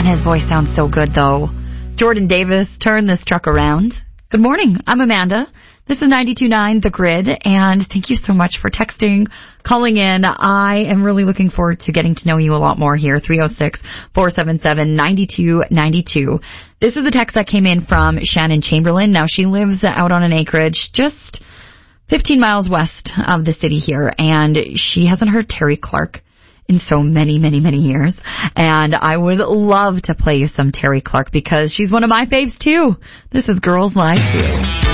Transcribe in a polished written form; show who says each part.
Speaker 1: His voice sounds so good, though. Jordan Davis, turn this truck around. Good morning. I'm Amanda. This is 92.9 The Grid, and thank you so much for texting, calling in. I am really looking forward to getting to know you a lot more here. 306-477-9292. This is a text that came in from Shannon Chamberlain. Now, she lives out on an acreage just 15 miles west of the city here, and she hasn't heard Terry Clark in so many years. And I would love to play you some Terry Clark because she's one of my faves too. This is Girls Lie Too.